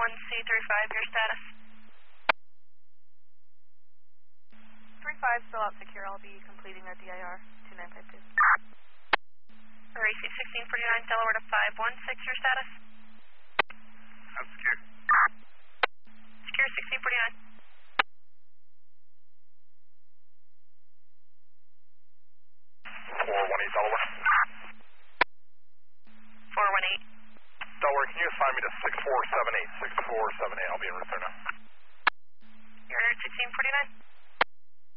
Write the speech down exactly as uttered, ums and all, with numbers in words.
one C three five, your status? three five still out secure. I'll be completing a D I R two nine five two. Race sixteen forty-nine, Delaware to five one six, your status? I'm secure. Secure sixteen forty-nine. four one eight Delaware. four one eight. Delaware, can you assign me to six four seven eight? six four seven eight, I'll be in route there now. You're sixteen forty-nine?